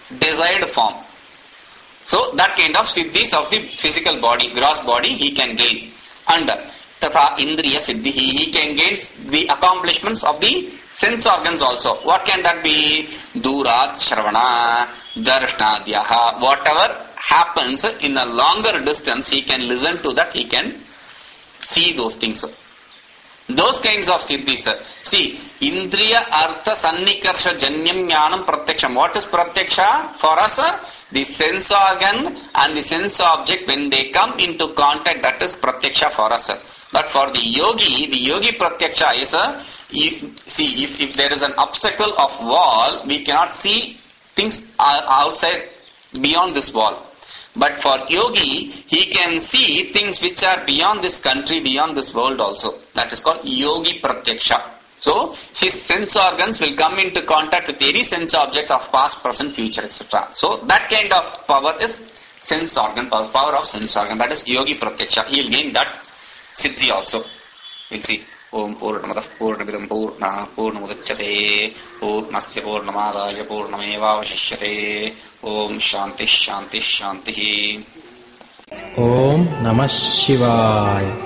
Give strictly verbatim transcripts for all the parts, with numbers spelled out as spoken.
desired form. So that kind of siddhis of the physical body, gross body, he can gain. And tatha indriya siddhi, he can gain the accomplishments of the sense organs also. What can that be? Durat shravana, darshnadyaha, whatever happens in a longer distance, he can listen to that, he can see those things. Those kinds of siddhis. See, indriya artha sannikarsha janyam jnanam pratyaksham. What is pratyaksha? For us, the sense organ and the sense object, when they come into contact, that is pratyaksha for us. But for the yogi, the yogi pratyaksha is a, see, if, if there is an obstacle of wall, we cannot see things outside beyond this wall. But for yogi, he can see things which are beyond this country, beyond this world also. That is called yogi pratyaksha. So, his sense organs will come into contact with any sense objects of past, present, future, et cetera. So, that kind of power is sense organ, power, power of sense organ. That is yogi pratyaksha. He will gain that siddhi also. We'll see. Om Purnamadah Purnamidam Purna Purnamudachyate Purnasya Purnamadaya Purnameva Vashishyate Om Shanti Shanti Shanti. Om Namah Shivaya.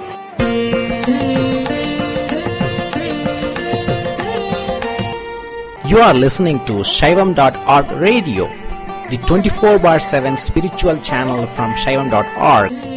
You are listening to Shaivam dot org radio, the twenty-four bar seven spiritual channel from Shaivam dot org.